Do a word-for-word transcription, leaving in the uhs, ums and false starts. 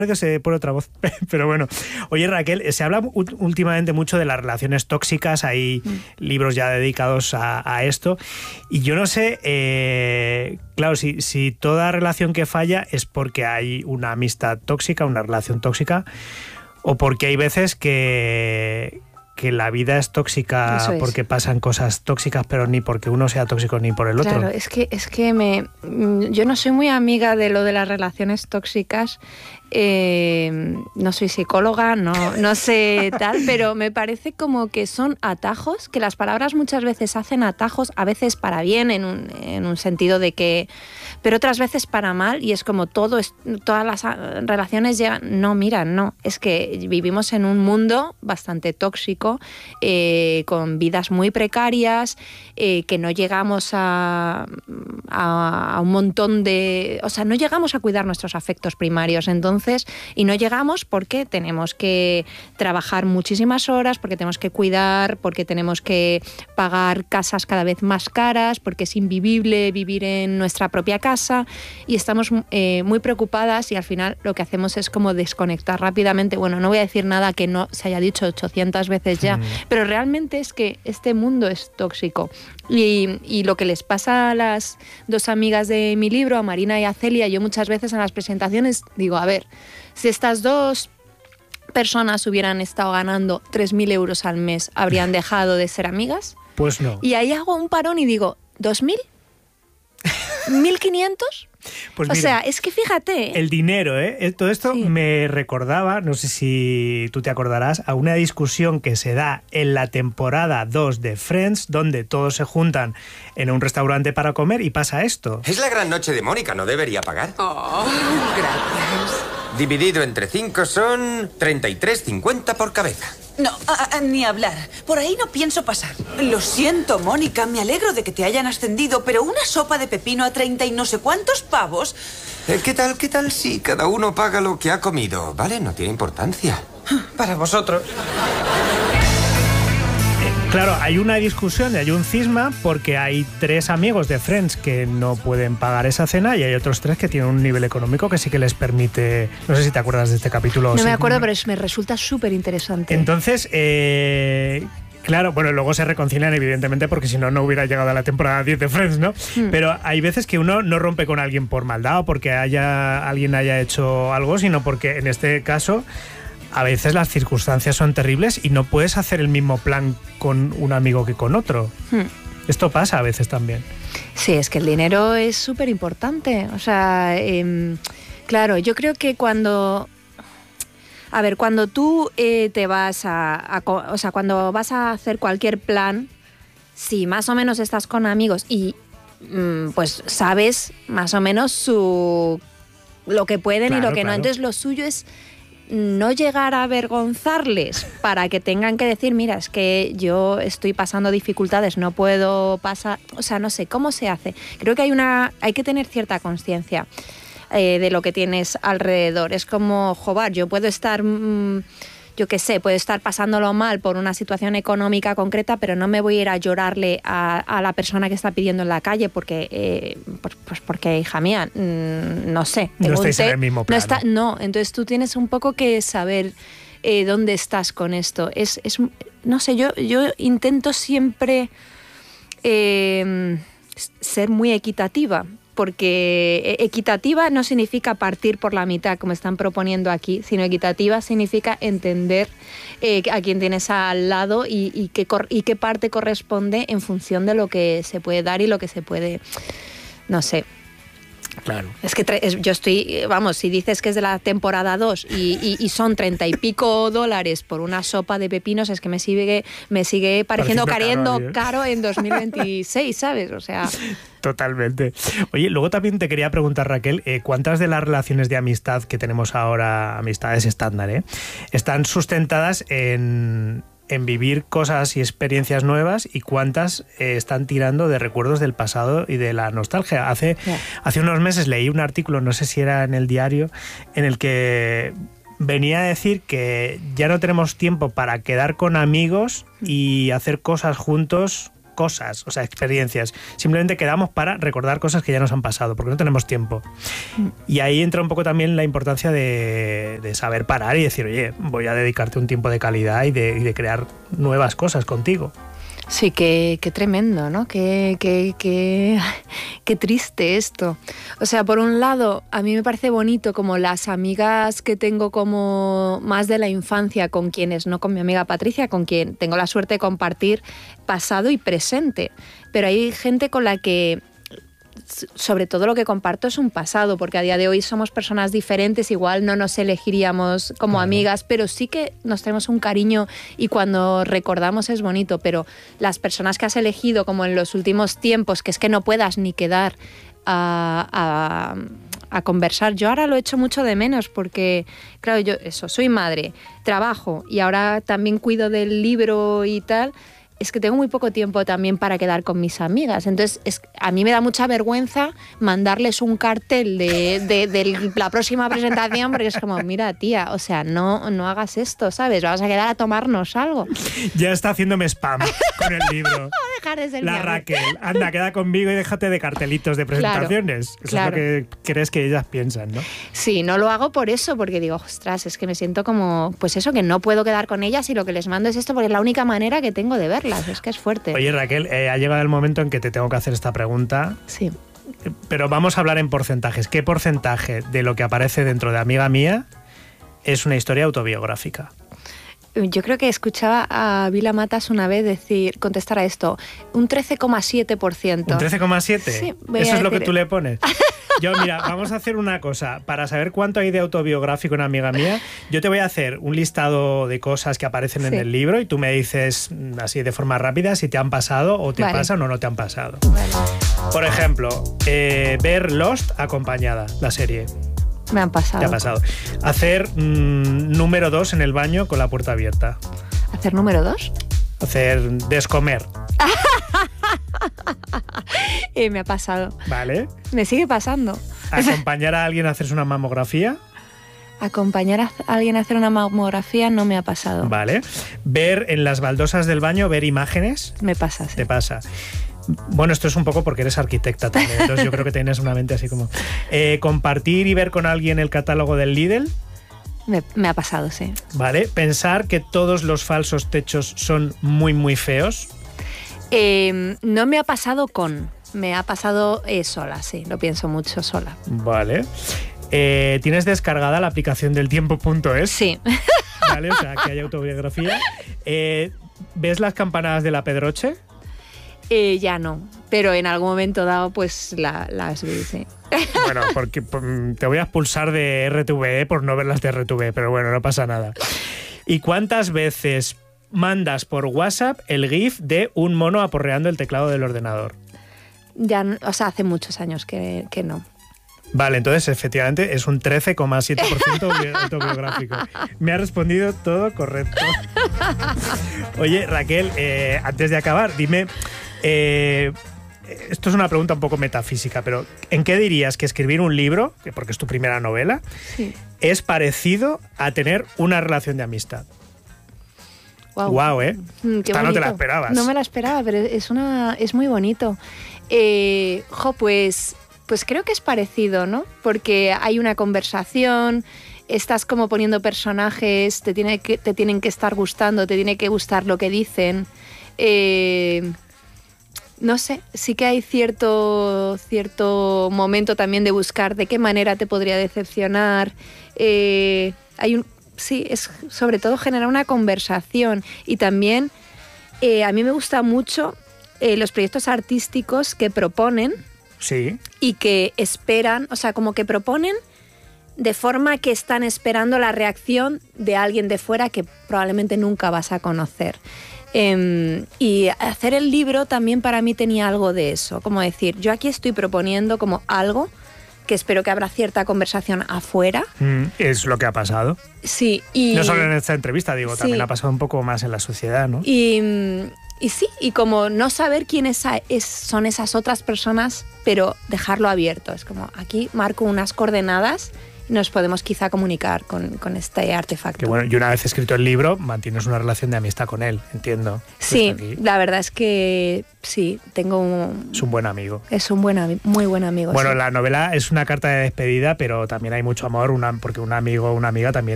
que se pone otra voz, pero bueno. Oye, Raquel, se habla últimamente mucho de las relaciones tóxicas, hay mm. libros ya dedicados a, a esto, y yo no sé, eh, claro, si, si toda relación que falla es porque hay una amistad tóxica, una relación tóxica, o porque hay veces que... que la vida es tóxica es. porque pasan cosas tóxicas, pero ni porque uno sea tóxico ni por el otro. Claro, es que, es que me, yo no soy muy amiga de lo de las relaciones tóxicas. Eh, no soy psicóloga, no, no sé tal, pero me parece como que son atajos, que las palabras muchas veces hacen atajos, a veces para bien, en un, en un sentido de que... pero otras veces para mal, y es como todo es, todas las relaciones llegan... No, mira, no, es que vivimos en un mundo bastante tóxico, eh, con vidas muy precarias, eh, que no llegamos a, a, a un montón de... O sea, no llegamos a cuidar nuestros afectos primarios, entonces, y no llegamos porque tenemos que trabajar muchísimas horas, porque tenemos que cuidar, porque tenemos que pagar casas cada vez más caras, porque es invivible vivir en nuestra propia casa, y estamos eh, muy preocupadas, y al final lo que hacemos es como desconectar rápidamente. Bueno, no voy a decir nada que no se haya dicho ochocientas veces ya, mm. pero realmente es que este mundo es tóxico. Y, y lo que les pasa a las dos amigas de mi libro, a Marina y a Celia, yo muchas veces en las presentaciones digo, a ver, si estas dos personas hubieran estado ganando tres mil euros al mes, ¿habrían dejado de ser amigas? Pues no. Y ahí hago un parón y digo, ¿dos mil? ¿mil quinientos? Pues o mira, sea, es que fíjate... El dinero, ¿eh? Todo esto sí. me recordaba, no sé si tú te acordarás, a una discusión que se da en la temporada dos de Friends, donde todos se juntan en un restaurante para comer y pasa esto. Es la gran noche de Mónica, ¿no debería pagar? Oh, gracias. Dividido entre cinco son treinta y tres cincuenta por cabeza. No, a, a, ni hablar. Por ahí no pienso pasar. Lo siento, Mónica, me alegro de que te hayan ascendido, pero una sopa de pepino a treinta y no sé cuántos pavos... Eh, ¿Qué tal, qué tal si cada uno paga lo que ha comido? ¿Vale? No tiene importancia. Para vosotros. Claro, hay una discusión, hay un cisma, porque hay tres amigos de Friends que no pueden pagar esa cena y hay otros tres que tienen un nivel económico que sí que les permite... No sé si te acuerdas de este capítulo. No sí, me acuerdo, pero me resulta súper interesante. Entonces, eh, claro, bueno, luego se reconcilian evidentemente porque si no, no hubiera llegado a la temporada diez de Friends, ¿no? Mm. Pero hay veces que uno no rompe con alguien por maldad o porque haya, alguien haya hecho algo, sino porque en este caso... A veces las circunstancias son terribles y no puedes hacer el mismo plan con un amigo que con otro. Hmm. Esto pasa a veces también. Sí, es que el dinero es súper importante. O sea, eh, claro, yo creo que cuando... A ver, cuando tú eh, te vas a, a... O sea, cuando vas a hacer cualquier plan, si más o menos estás con amigos y mm, pues sabes más o menos su lo que pueden claro, y lo que claro. no. Entonces lo suyo es... no llegar a avergonzarles para que tengan que decir, mira, es que yo estoy pasando dificultades, no puedo pasar... O sea, no sé, ¿cómo se hace? Creo que hay una hay que tener cierta conciencia eh, de lo que tienes alrededor. Es como, joder, yo puedo estar... Mmm, yo qué sé, puedo estar pasándolo mal por una situación económica concreta, pero no me voy a ir a llorarle a, a la persona que está pidiendo en la calle porque, eh, pues, pues porque, hija mía, mmm, no sé. No estáis en el mismo plano. No, está, no, entonces tú tienes un poco que saber eh, dónde estás con esto. Es, es, no sé, yo, yo intento siempre eh, ser muy equitativa, porque equitativa no significa partir por la mitad, como están proponiendo aquí, sino equitativa significa entender eh, a quién tienes al lado y, y, qué, y qué parte corresponde en función de lo que se puede dar y lo que se puede, no sé. Claro. Es que es, yo estoy, vamos, si dices que es de la temporada dos y, y, y son treinta y pico dólares por una sopa de pepinos, es que me sigue, me sigue pareciendo caro, caro, caro en dos mil veintiséis, ¿sabes? O sea... Totalmente. Oye, luego también te quería preguntar, Raquel, eh, ¿cuántas de las relaciones de amistad que tenemos ahora, amistades estándar, eh, están sustentadas en... en vivir cosas y experiencias nuevas y cuántas eh, están tirando de recuerdos del pasado y de la nostalgia? Hace, yeah. hace unos meses leí un artículo, no sé si era en el diario, en el que venía a decir que ya no tenemos tiempo para quedar con amigos y hacer cosas juntos cosas, o sea, experiencias. Simplemente quedamos para recordar cosas que ya nos han pasado, porque no tenemos tiempo. Y ahí entra un poco también la importancia de, de saber parar y decir, oye, voy a dedicarte un tiempo de calidad y de, y de crear nuevas cosas contigo. Sí, qué, qué tremendo, ¿no? Qué, qué, qué, qué triste esto. O sea, por un lado, a mí me parece bonito como las amigas que tengo como más de la infancia, con quienes, no con mi amiga Patricia, con quien tengo la suerte de compartir pasado y presente. Pero hay gente con la que sobre todo lo que comparto es un pasado, porque a día de hoy somos personas diferentes, igual no nos elegiríamos como claro. amigas, pero sí que nos tenemos un cariño y cuando recordamos es bonito, pero las personas que has elegido como en los últimos tiempos, que es que no puedas ni quedar a, a, a conversar, yo ahora lo echo mucho de menos porque, claro, yo eso, soy madre, trabajo y ahora también cuido del libro y tal. Es que tengo muy poco tiempo también para quedar con mis amigas. Entonces, es, a mí me da mucha vergüenza mandarles un cartel de, de, de la próxima presentación porque es como, mira, tía, o sea, no, no hagas esto, ¿sabes? Vamos a quedar a tomarnos algo. Ya está haciéndome spam con el libro. Dejar de ser la Raquel, anda, queda conmigo y déjate de cartelitos de presentaciones. Claro, eso claro. es lo que crees que ellas piensan, ¿no? Sí, no lo hago por eso, porque digo, ostras, es que me siento como, pues eso, que no puedo quedar con ellas y lo que les mando es esto porque es la única manera que tengo de verlas. Es que es fuerte. Oye, Raquel, eh, ha llegado el momento en que te tengo que hacer esta pregunta. Sí. Pero vamos a hablar en porcentajes. ¿Qué porcentaje de lo que aparece dentro de Amiga Mía es una historia autobiográfica? Yo creo que escuchaba a Vila Matas una vez decir, contestar a esto, un trece coma siete por ciento. ¿Un trece coma siete? Sí, ¿Eso es lo que tú le pones? Yo, mira, vamos a hacer una cosa. Para saber cuánto hay de autobiográfico en Amiga Mía, yo te voy a hacer un listado de cosas que aparecen sí. en el libro y tú me dices así de forma rápida si te han pasado o te vale. pasan o no te han pasado. Vale. Por ejemplo, eh, ver Lost acompañada, la serie. Me han pasado. Te ha pasado. Hacer mmm, número dos en el baño con la puerta abierta. ¿Hacer número dos? Hacer descomer. eh, me ha pasado. Vale. Me sigue pasando. ¿Acompañar a alguien a hacerse una mamografía? Acompañar a alguien a hacer una mamografía no me ha pasado. Vale. ¿Ver en las baldosas del baño, ver imágenes? Me pasa, sí. Te pasa. Bueno, esto es un poco porque eres arquitecta también, entonces yo creo que tienes una mente así como... Eh, ¿Compartir y ver con alguien el catálogo del Lidl? Me, me ha pasado, sí. Vale. ¿Pensar que todos los falsos techos son muy, muy feos? Eh, no me ha pasado con... Me ha pasado eh, sola, sí. Lo pienso mucho sola. Vale. Eh, ¿Tienes descargada la aplicación del tiempo punto es? Sí. Vale, o sea, que hay autobiografía. Eh, ¿Ves las campanadas de la Pedroche? Eh, ya no, pero en algún momento dado pues la, las vi, sí. Bueno, porque te voy a expulsar de R T V E por no ver las de R T V E, pero bueno, no pasa nada. ¿Y cuántas veces mandas por WhatsApp el GIF de un mono aporreando el teclado del ordenador? Ya, o sea, hace muchos años que, que no. Vale, entonces efectivamente es un trece coma siete por ciento autobiográfico. Me ha respondido todo correcto. Oye, Raquel, eh, antes de acabar, dime... Eh, esto es una pregunta un poco metafísica, pero ¿en qué dirías que escribir un libro, porque es tu primera novela, sí. es parecido a tener una relación de amistad? Wow, wow ¿eh? Mm, Esta no te la esperabas. No me la esperaba, pero es, una, es muy bonito. Eh, jo, pues, pues creo que es parecido, ¿no? Porque hay una conversación... Estás como poniendo personajes, te, tiene que, te tienen que estar gustando, te tiene que gustar lo que dicen... Eh, No sé, sí que hay cierto, cierto momento también de buscar de qué manera te podría decepcionar. Eh, hay un, sí, es sobre todo generar una conversación. Y también eh, a mí me gusta mucho eh, los proyectos artísticos que proponen sí. y que esperan, o sea, como que proponen de forma que están esperando la reacción de alguien de fuera que probablemente nunca vas a conocer. Eh, y hacer el libro también para mí tenía algo de eso, como decir, yo aquí estoy proponiendo como algo que espero que habrá cierta conversación afuera. Mm, es lo que ha pasado. Sí. Y, no solo en esta entrevista, digo, sí. también ha pasado un poco más en la sociedad, ¿no? Y, y sí, y como no saber quiénes es, son esas otras personas, pero dejarlo abierto. Es como, aquí marco unas coordenadas nos podemos quizá comunicar con, con este artefacto. Que bueno, y una vez escrito el libro, mantienes una relación de amistad con él, entiendo. Sí, la verdad es que sí, tengo un... Es un buen amigo. Es un buen ami- muy buen amigo. Bueno, sí. la novela es una carta de despedida, pero también hay mucho amor, una, porque un amigo o una amiga también